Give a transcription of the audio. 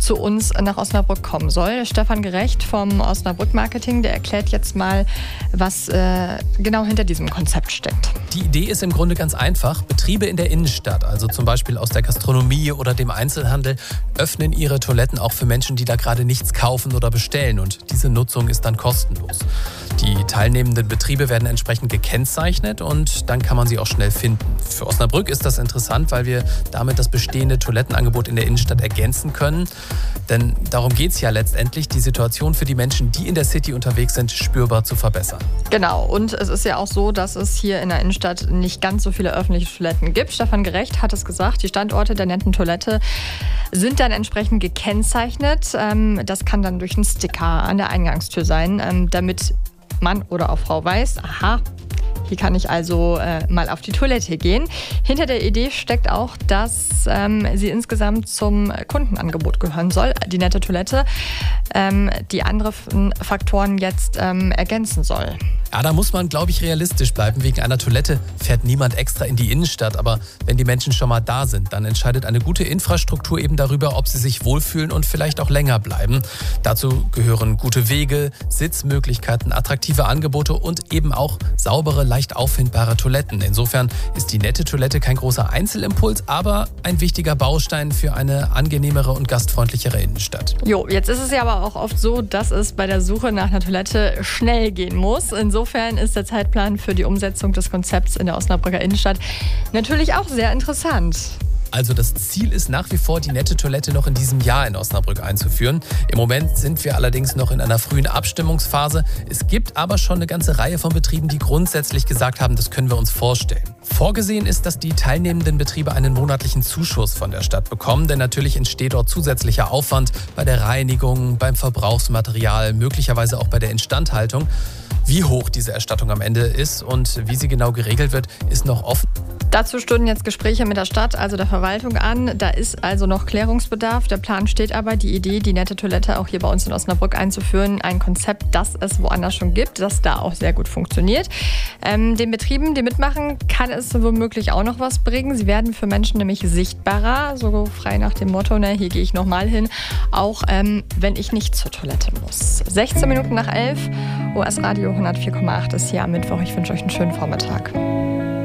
zu uns nach Osnabrück kommen soll. Stefan Gerecht vom Osnabrück Marketing, der erklärt jetzt mal, was genau hinter diesem Konzept steckt. Die Idee ist im Grunde ganz einfach. Betriebe in der Innenstadt, also zum Beispiel aus der Gastronomie oder dem Einzelhandel, öffnen ihre Toiletten auch für Menschen, die da gerade nichts kaufen oder bestellen. Und diese Nutzung ist dann kostenlos. Die teilnehmenden Betriebe werden entsprechend gekennzeichnet und dann kann man sie auch schnell finden. Für Osnabrück ist das interessant, weil wir damit das bestehende Toilettenangebot in der Innenstadt ergänzen können. Denn darum geht es ja letztendlich, die Situation für die Menschen, die in der City unterwegs sind, spürbar zu verbessern. Genau, und es ist ja auch so, dass es hier in der Innenstadt nicht ganz so viele öffentliche Toiletten gibt. Stefan Gerecht hat es gesagt, die Standorte der netten Toilette sind dann entsprechend gekennzeichnet. Das kann dann durch einen Sticker an der Eingangstür sein, damit Mann oder auch Frau weiß, aha, hier kann ich also mal auf die Toilette gehen. Hinter der Idee steckt auch, dass sie insgesamt zum Kundenangebot gehören soll, die nette Toilette, die andere Faktoren jetzt ergänzen soll. Ja, da muss man, glaube ich, realistisch bleiben. Wegen einer Toilette fährt niemand extra in die Innenstadt. Aber wenn die Menschen schon mal da sind, dann entscheidet eine gute Infrastruktur eben darüber, ob sie sich wohlfühlen und vielleicht auch länger bleiben. Dazu gehören gute Wege, Sitzmöglichkeiten, attraktive Angebote und eben auch saubere, leicht auffindbare Toiletten. Insofern ist die nette Toilette kein großer Einzelimpuls, aber ein wichtiger Baustein für eine angenehmere und gastfreundlichere Innenstadt. Jo, jetzt ist es ja aber auch oft so, dass es bei der Suche nach einer Toilette schnell gehen muss. Insofern ist der Zeitplan für die Umsetzung des Konzepts in der Osnabrücker Innenstadt natürlich auch sehr interessant. Also das Ziel ist nach wie vor, die nette Toilette noch in diesem Jahr in Osnabrück einzuführen. Im Moment sind wir allerdings noch in einer frühen Abstimmungsphase. Es gibt aber schon eine ganze Reihe von Betrieben, die grundsätzlich gesagt haben, das können wir uns vorstellen. Vorgesehen ist, dass die teilnehmenden Betriebe einen monatlichen Zuschuss von der Stadt bekommen, denn natürlich entsteht dort zusätzlicher Aufwand bei der Reinigung, beim Verbrauchsmaterial, möglicherweise auch bei der Instandhaltung. Wie hoch diese Erstattung am Ende ist und wie sie genau geregelt wird, ist noch offen. Dazu stünden jetzt Gespräche mit der Stadt, also der Verwaltung an. Da ist also noch Klärungsbedarf. Der Plan steht aber, die Idee, die nette Toilette auch hier bei uns in Osnabrück einzuführen. Ein Konzept, das es woanders schon gibt, das da auch sehr gut funktioniert. Den Betrieben, die mitmachen, kann es womöglich auch noch was bringen. Sie werden für Menschen nämlich sichtbarer, so frei nach dem Motto, hier gehe ich nochmal hin, auch wenn ich nicht zur Toilette muss. 16 Minuten nach 11, OS Radio 104,8 ist hier am Mittwoch. Ich wünsche euch einen schönen Vormittag.